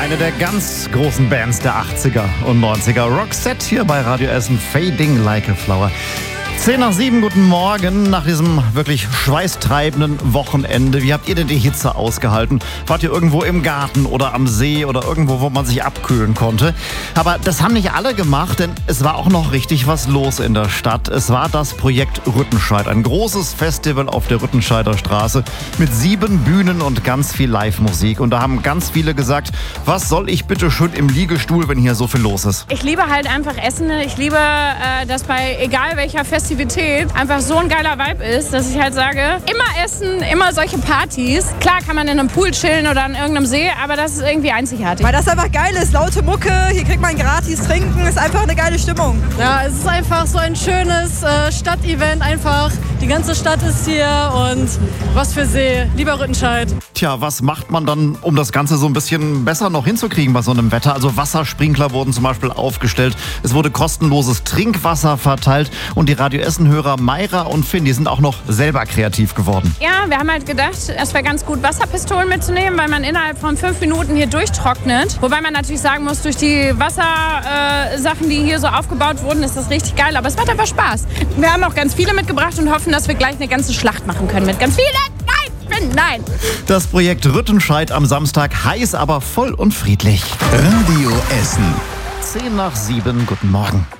Eine der ganz großen Bands der 80er und 90er. Roxette hier bei Radio Essen, Fading Like a Flower. 6:10, guten Morgen nach diesem wirklich schweißtreibenden Wochenende. Wie habt ihr denn die Hitze ausgehalten? Wart ihr irgendwo im Garten oder am See oder irgendwo, wo man sich abkühlen konnte? Aber das haben nicht alle gemacht, denn es war auch noch richtig was los in der Stadt. Es war das Projekt Rüttenscheid, ein großes Festival auf der Rüttenscheider Straße mit 7 Bühnen und ganz viel Live-Musik. Und da haben ganz viele gesagt, was soll ich bitte schön im Liegestuhl, wenn hier so viel los ist? Ich liebe halt einfach Essen. Ich liebe, dass bei egal welcher Festivität einfach so ein geiler Vibe ist, dass ich halt sage, immer Essen, immer solche Partys. Klar kann man in einem Pool chillen oder an irgendeinem See, aber das ist irgendwie einzigartig. Weil das einfach geil ist, laute Mucke, hier kriegt man gratis trinken, ist einfach eine geile Stimmung. Ja, es ist einfach so ein schönes Stadtevent einfach. Die ganze Stadt ist hier und was für See, lieber Rüttenscheid. Tja, was macht man dann, um das Ganze so ein bisschen besser noch hinzukriegen bei so einem Wetter? Also Wassersprinkler wurden zum Beispiel aufgestellt, es wurde kostenloses Trinkwasser verteilt und die Radio Essen-Hörer Mayra und Finn, die sind auch noch selber kreativ geworden. Ja, wir haben halt gedacht, es wäre ganz gut, Wasserpistolen mitzunehmen, weil man innerhalb von 5 Minuten hier durchtrocknet. Wobei man natürlich sagen muss, durch die Wassersachen, die hier so aufgebaut wurden, ist das richtig geil. Aber es macht einfach Spaß. Wir haben auch ganz viele mitgebracht und hoffen, dass wir gleich eine ganze Schlacht machen können mit ganz vielen. Nein! Das Projekt Rüttenscheid am Samstag, heiß, aber voll und friedlich. Radio Essen. 6:10, guten Morgen.